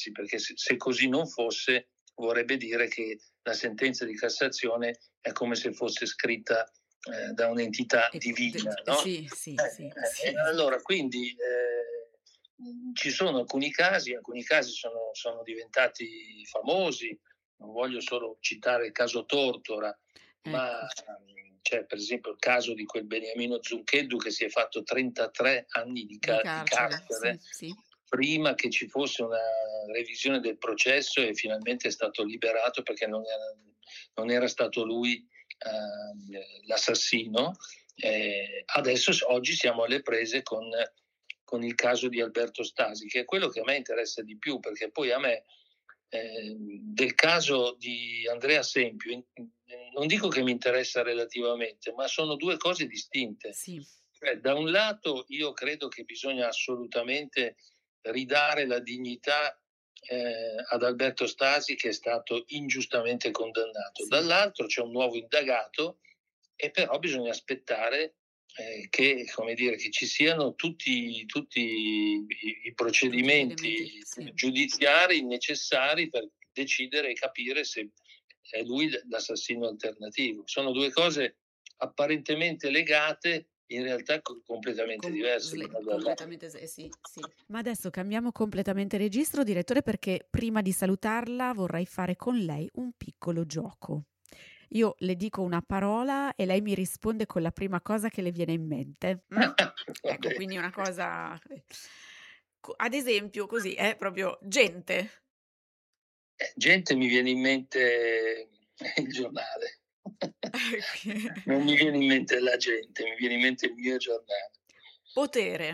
diversi, perché se così non fosse vorrebbe dire che la sentenza di Cassazione è come se fosse scritta da un'entità divina, no? Sì. Allora, quindi ci sono alcuni casi sono diventati famosi, non voglio solo citare il caso Tortora, ma c'è per esempio il caso di quel Beniamino Zuncheddu che si è fatto 33 anni di carcere sì. prima che ci fosse una revisione del processo, e finalmente è stato liberato perché non era stato lui l'assassino. Adesso, oggi siamo alle prese con il caso di Alberto Stasi, che è quello che a me interessa di più, perché poi a me del caso di Andrea Sempio non dico che mi interessa relativamente, ma sono due cose distinte. Sì. Cioè, da un lato io credo che bisogna assolutamente ridare la dignità ad Alberto Stasi, che è stato ingiustamente condannato. Sì. Dall'altro c'è un nuovo indagato, e però bisogna aspettare che ci siano tutti i procedimenti giudiziari necessari per decidere e capire se è lui l'assassino alternativo. Sono due cose apparentemente legate, in realtà completamente diverse. Sì. Ma adesso cambiamo completamente registro, direttore, perché prima di salutarla vorrei fare con lei un piccolo gioco. Io le dico una parola e lei mi risponde con la prima cosa che le viene in mente. Ecco, quindi una cosa... Ad esempio, così, proprio gente. Gente, mi viene in mente il giornale. Non mi viene in mente la gente, mi viene in mente il mio giornale. Potere.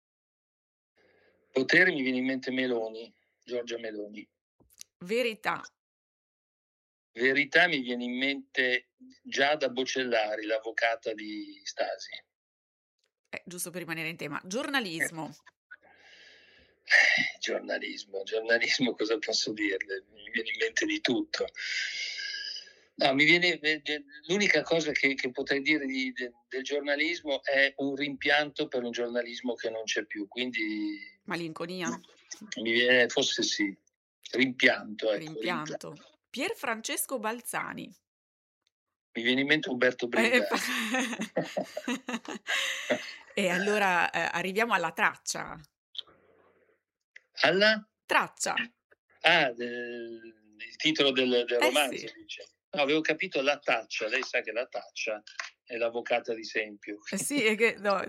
Potere, mi viene in mente Meloni, Giorgia Meloni. Verità. Verità, mi viene in mente Giada Bocellari, l'avvocata di Stasi. Giusto per rimanere in tema. Giornalismo. Giornalismo, cosa posso dirle? Mi viene in mente di tutto. No, l'unica cosa che potrei dire del giornalismo è un rimpianto per un giornalismo che non c'è più, quindi malinconia. Mi viene, forse sì, rimpianto. Rimpianto. Pier Francesco Balzani. Mi viene in mente Umberto Brindisi. E allora arriviamo alla traccia. Alla? Traccia. Il titolo del romanzo, Sì. dice. No, avevo capito la taccia. Lei sa che la taccia è l'avvocata di Sempio. Sì, è che no.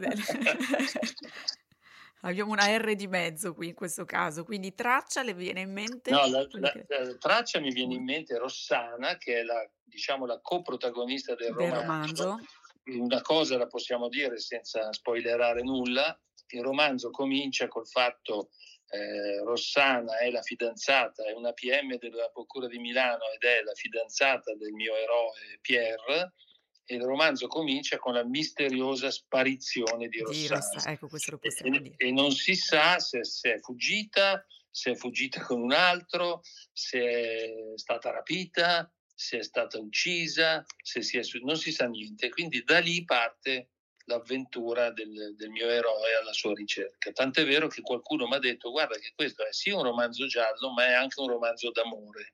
Abbiamo una R di mezzo qui in questo caso, quindi traccia le viene in mente? No, la traccia mi viene in mente Rossana, che è la coprotagonista del romanzo. Una cosa la possiamo dire senza spoilerare nulla: il romanzo comincia col fatto Rossana è la fidanzata, è una PM della Procura di Milano ed è la fidanzata del mio eroe Pierre, e il romanzo comincia con la misteriosa sparizione di Rossana. Ecco, questo lo possiamo dire. E non si sa se è fuggita con un altro, se è stata rapita, se è stata uccisa, non si sa niente. Quindi da lì parte l'avventura del mio eroe alla sua ricerca. Tant'è vero che qualcuno mi ha detto: guarda che questo è sì un romanzo giallo, ma è anche un romanzo d'amore.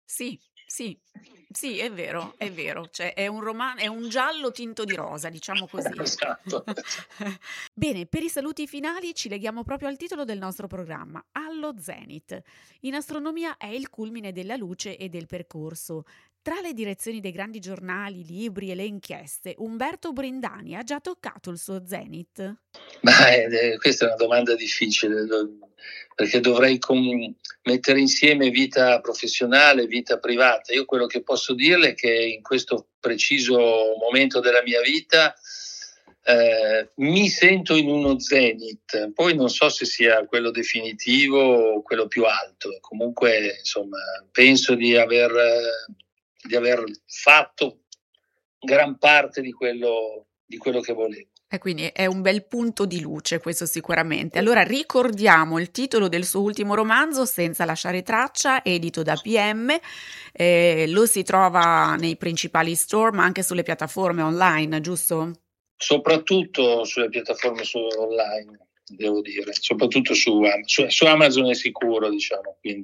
Sì, è vero, cioè è un giallo tinto di rosa, diciamo così. Esatto. Bene, per i saluti finali ci leghiamo proprio al titolo del nostro programma, allo zenith. In astronomia è il culmine della luce e del percorso. Tra le direzioni dei grandi giornali, i libri e le inchieste, Umberto Brindani ha già toccato il suo zenith? Questa è una domanda difficile, perché dovrei mettere insieme vita professionale e vita privata. Io quello che posso dirle è che in questo preciso momento della mia vita mi sento in uno zenith, poi non so se sia quello definitivo o quello più alto. Comunque, insomma, penso di aver fatto gran parte di quello che volevo. E quindi è un bel punto di luce, questo sicuramente. Allora ricordiamo il titolo del suo ultimo romanzo, Senza lasciare traccia, edito da PM. Lo si trova nei principali store, ma anche sulle piattaforme online, giusto? Soprattutto sulle piattaforme online, devo dire. Soprattutto su Amazon è sicuro, diciamo. Quindi.